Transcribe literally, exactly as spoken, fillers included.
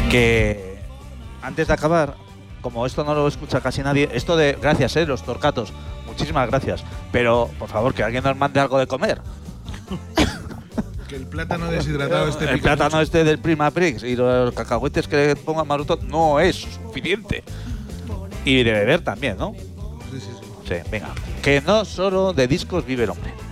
Que antes de acabar, como esto no lo escucha casi nadie, esto de gracias, eh, los torcatos, muchísimas gracias, pero por favor que alguien nos mande algo de comer. Que el plátano deshidratado este El plátano este del Prima Prix y los cacahuetes que le pongan Maruto no es suficiente. Y de beber también, ¿no? Sí, sí, sí. Sí, venga. Que no solo de discos vive el hombre.